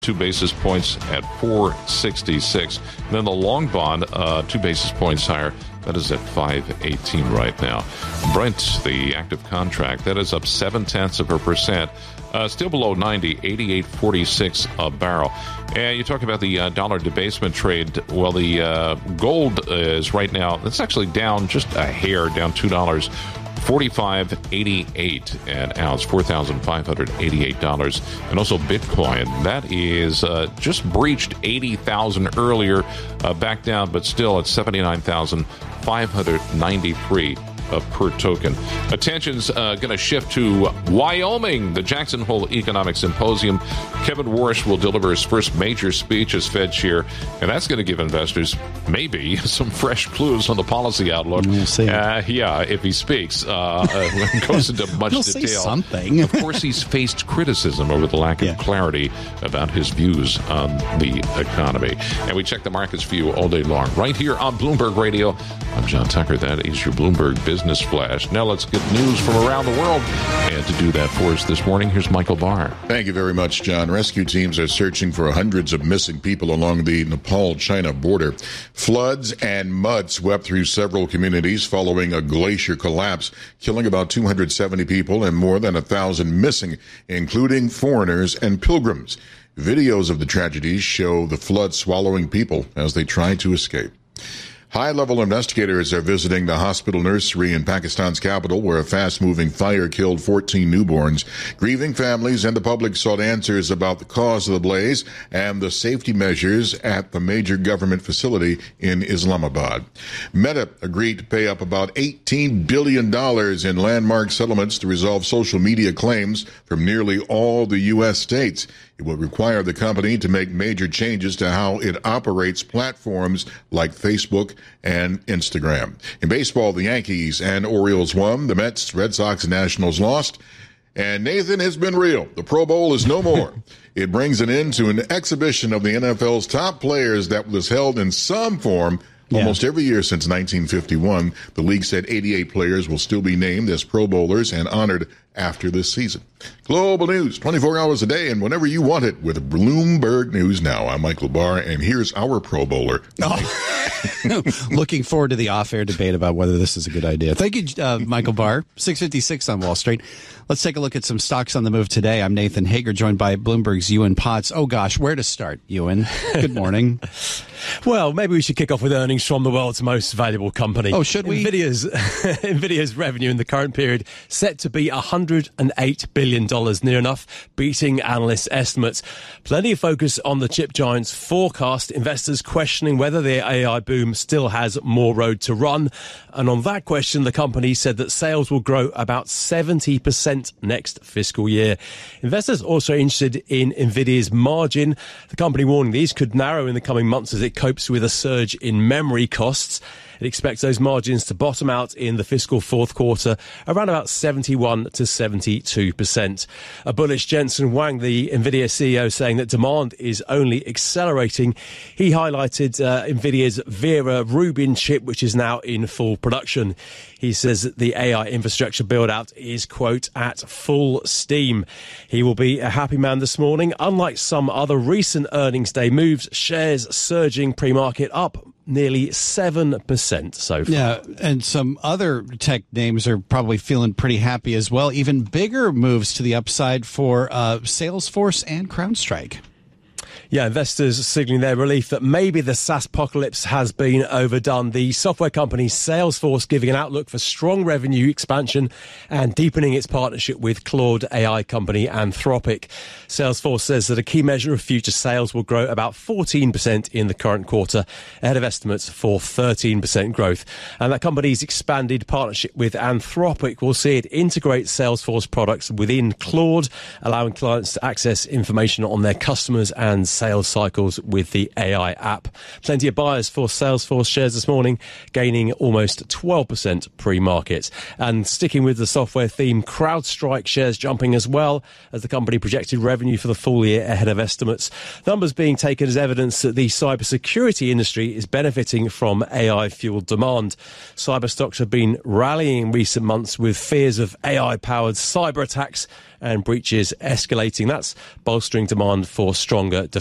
2 basis points at 466. And then the long bond, 2 basis points higher. That is at 518 right now. Brent, the active contract, that is up 0.7%. Still below 90, 88.46 a barrel. And you talk about the dollar debasement trade. Well, the gold is right now, it's actually down just a hair, down $2. $45.88 an ounce, $4,588. And also Bitcoin, that is just breached 80,000 earlier, back down, but still at 79,593 per token. Attention's going to shift to Wyoming, the Jackson Hole Economic Symposium. Kevin Warsh will deliver his first major speech as Fed chair, and that's going to give investors maybe some fresh clues on the policy outlook. We'll see. Yeah, if he speaks, goes into much He'll detail. say something. Of course, he's faced criticism over the lack of clarity about his views on the economy. And we check the markets for you all day long, right here on Bloomberg Radio. I'm John Tucker. That is your Bloomberg Business Flash. Now let's get news from around the world. And to do that for us this morning, here's Michael Barr. Thank you very much, John. Rescue teams are searching for hundreds of missing people along the Nepal-China border. Floods and mud swept through several communities following a glacier collapse, killing about 270 people and more than 1,000 missing, including foreigners and pilgrims. Videos of the tragedies show the flood swallowing people as they try to escape. High-level investigators are visiting the hospital nursery in Pakistan's capital, where a fast-moving fire killed 14 newborns. Grieving families and the public sought answers about the cause of the blaze and the safety measures at the major government facility in Islamabad. Meta agreed to pay up about $18 billion in landmark settlements to resolve social media claims from nearly all the U.S. states. It will require the company to make major changes to how it operates platforms like Facebook and Instagram. In baseball, the Yankees and Orioles won. The Mets, Red Sox, and Nationals lost. And Nathan has been real. The Pro Bowl is no more. It brings an end to an exhibition of the NFL's top players that was held in some form almost every year since 1951. The league said 88 players will still be named as Pro Bowlers and honored after this season. Global news, 24 hours a day and whenever you want it with Bloomberg News Now. I'm Michael Barr, and here's our Pro Bowler. Looking forward to the off-air debate about whether this is a good idea. Thank you, Michael Barr. 6:56 on Wall Street. Let's take a look at some stocks on the move today. I'm Nathan Hager, joined by Bloomberg's Ewan Potts. Oh, gosh, where to start, Ewan? Good morning. Well, maybe we should kick off with earnings from the world's most valuable company. Oh, should we? Nvidia's revenue in the current period set to be $108 billion, near enough, beating analysts' estimates. Plenty of focus on the chip giant's forecast, investors questioning whether the AI boom still has more road to run. And on that question, the company said that sales will grow about 70% next fiscal year. Investors also interested in Nvidia's margin. The company warning these could narrow in the coming months as it copes with a surge in memory costs. It expects those margins to bottom out in the fiscal fourth quarter, around about 71 to 72%. A bullish Jensen Huang, the Nvidia CEO, saying that demand is only accelerating. He highlighted Nvidia's Vera Rubin chip, which is now in full production. He says that the AI infrastructure build-out is, quote, at full steam. He will be a happy man this morning. Unlike some other recent earnings day moves, shares surging pre-market up nearly 7% so far. Yeah, and some other tech names are probably feeling pretty happy as well. Even bigger moves to the upside for Salesforce and CrowdStrike. Yeah, investors signaling their relief that maybe the SaaS apocalypse has been overdone. The software company Salesforce giving an outlook for strong revenue expansion and deepening its partnership with Claude AI company Anthropic. Salesforce says that a key measure of future sales will grow about 14% in the current quarter, ahead of estimates for 13% growth. And that company's expanded partnership with Anthropic will see it integrate Salesforce products within Claude, allowing clients to access information on their customers and sales cycles with the AI app. Plenty of buyers for Salesforce shares this morning, gaining almost 12% pre-market. And sticking with the software theme, CrowdStrike shares jumping as well as the company projected revenue for the full year ahead of estimates. Numbers being taken as evidence that the cybersecurity industry is benefiting from AI-fueled demand. Cyber stocks have been rallying in recent months with fears of AI-powered cyber attacks and breaches escalating. That's bolstering demand for stronger